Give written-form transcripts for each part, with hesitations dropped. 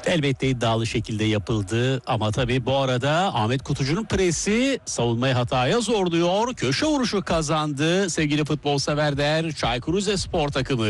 Elbette iddialı şekilde yapıldı ama tabii bu arada Ahmet Kutucu'nun presi savunmayı hataya zorluyor. Köşe vuruşu kazandı sevgili futbol severler, Çaykur Rizespor takımı.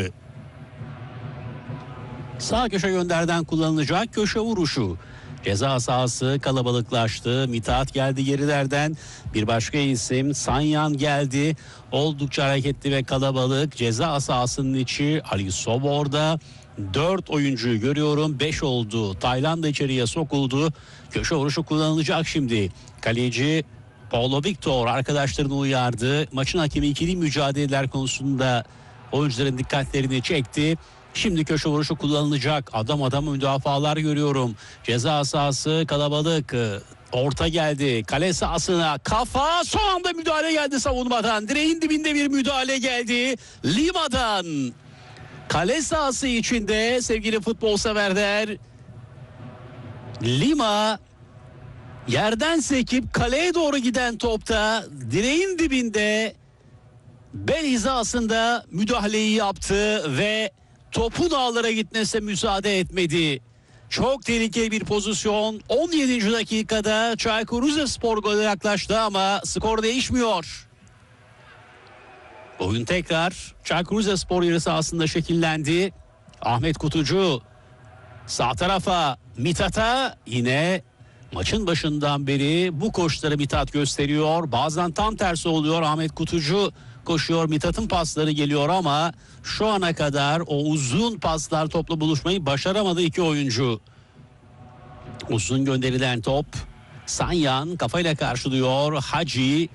Sağ köşe gönderden kullanılacak köşe vuruşu. Ceza sahası kalabalıklaştı. Mithat geldi gerilerden. Bir başka isim Sanyan geldi. Oldukça hareketli ve kalabalık. Ceza sahasının içi, Ali Sobor'da. 4 oyuncuyu görüyorum. 5 oldu. Tayland da içeriye sokuldu. Köşe vuruşu kullanılacak şimdi. Kaleci Paulo Victor arkadaşlarını uyardı. Maçın hakemi ikili mücadeleler konusunda oyuncuların dikkatlerini çekti. Şimdi köşe vuruşu kullanılacak. Adam adama müdafalar görüyorum. Ceza sahası kalabalık. Orta geldi. Kale sahasına kafa. Son anda müdahale geldi savunmadan. Direğin dibinde bir müdahale geldi. Lima'dan. Kale sahası içinde sevgili futbol severler. Lima yerden sekip kaleye doğru giden topta direğin dibinde bel hizasında müdahaleyi yaptı ve topun ağlara gitmesine müsaade etmedi. Çok tehlikeli bir pozisyon. 17. dakikada Çaykur Rizespor gole yaklaştı ama skor değişmiyor. Oyun tekrar Çaykur Rizespor yarı sahasında şekillendi. Ahmet Kutucu sağ tarafa, Mithat'a, yine maçın başından beri bu koşuları Mithat gösteriyor. Bazen tam tersi oluyor. Ahmet Kutucu koşuyor, Mithat'ın pasları geliyor ama şu ana kadar o uzun paslar topla buluşmayı başaramadı iki oyuncu. Uzun gönderilen top, Sanyan kafayla karşılıyor. Hacı,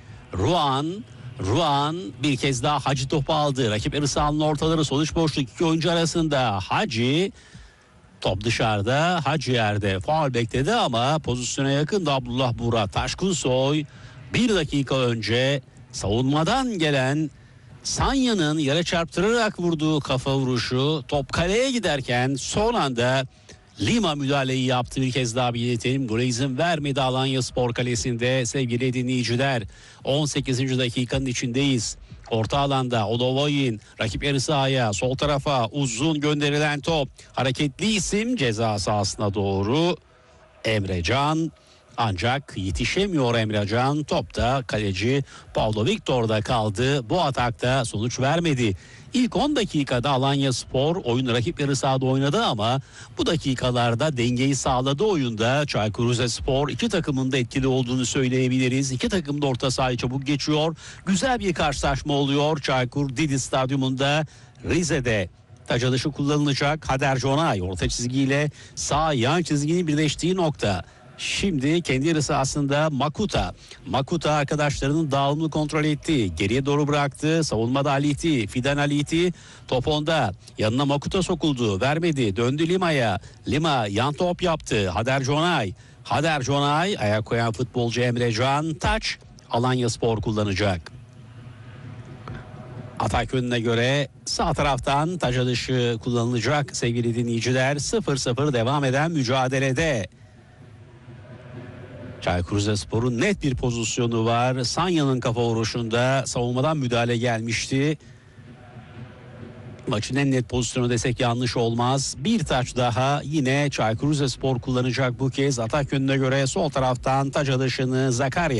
Ruan bir kez daha Hacı topu aldı. Rakip yarı sahanın ortaları, sol iç boşluk iki oyuncu arasında. Hacı, top dışarıda, Hacı yerde faul bekledi ama pozisyona yakın da Abdullah Burak Taşkunsoy bir dakika önce savunmadan gelen Sanyan'ın yere çarptırarak vurduğu kafa vuruşu, top kaleye giderken son anda Lima müdahaleyi yaptı. Bir kez daha belirtelim. Buna izin vermedi Alanyaspor kalesinde sevgili dinleyiciler. 18. dakikanın içindeyiz. Orta alanda Olovoyin rakip yarı sahaya, sol tarafa uzun gönderilen top. Hareketli isim ceza sahasına doğru Emrecan. Ancak yetişemiyor Emrecan. Top da kaleci Paulo Victor'da kaldı. Bu atakta sonuç vermedi. İlk 10 dakikada Alanyaspor oyunu rakip yarı sahada oynadı ama bu dakikalarda dengeyi sağladı oyunda. Çaykur Rizespor iki takımın da etkili olduğunu söyleyebiliriz. İki takım da orta sahayı çabuk geçiyor. Güzel bir karşılaşma oluyor Çaykur Didi Stadyumunda, Rize'de. Taç atışı kullanılacak. Hader Jonay orta çizgiyle sağ yan çizginin birleştiği nokta. Şimdi kendi yarı sahasında Makuta arkadaşlarının dağılımını kontrol etti. Geriye doğru bıraktı. Savunmada Aliti, Fidan Aliti top onda. Yanına Makuta sokuldu. Vermedi. Döndü Lima'ya. Lima yan top yaptı. Hader Jonay ayak koyan futbolcu Emrecan. Taç Alanyaspor kullanacak. Atak yönüne göre sağ taraftan taç atışı kullanılacak sevgili dinleyiciler. 0-0 devam eden mücadelede. Çaykur Rizespor'un net bir pozisyonu var. Sanya'nın kafa vuruşunda savunmadan müdahale gelmişti. Maçın en net pozisyonu desek yanlış olmaz. Bir taç daha yine Çaykur Rizespor kullanacak bu kez. Atak yönüne göre sol taraftan taç atışını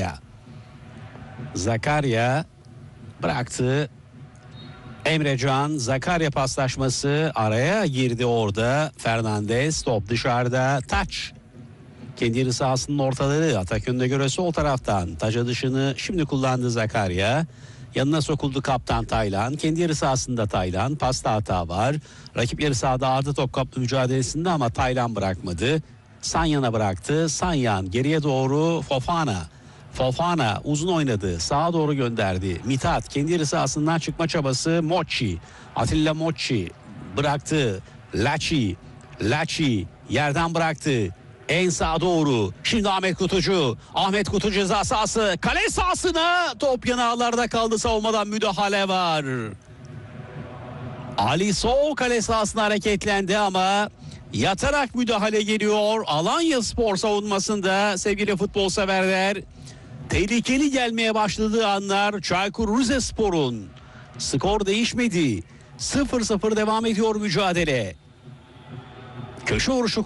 Zakaria bıraktı. Emrecan, Zakaria paslaşması araya girdi orada. Fernandes, top dışarıda, taç. Kendi yarı sahasının ortaları, atak yönüne göre sol taraftan taç atışını şimdi kullandı Zakaria. Yanına sokuldu kaptan Taylan. Kendi yarı sahasında Taylan. Pasta hata var. Rakip yarı sahada ardı top kaplı mücadelesinde ama Taylan bırakmadı. Sanyan'a bıraktı. Sanyan geriye doğru Fofana uzun oynadı. Sağa doğru gönderdi. Mithat kendi yarı sahasından çıkma çabası. Atilla Mochi bıraktı. Laci yerden bıraktı. En sağa doğru. Şimdi Ahmet Kutucu ceza sahası. Kale sahasına top yanağlarda kaldı. Savunmadan müdahale var. Ali Sow kale sahasına hareketlendi ama yatarak müdahale geliyor. Alanyaspor savunmasında sevgili futbol severler. Tehlikeli gelmeye başladığı anlar Çaykur Rizespor'un. Skor değişmedi. 0-0 devam ediyor mücadele. Köşe vuruşu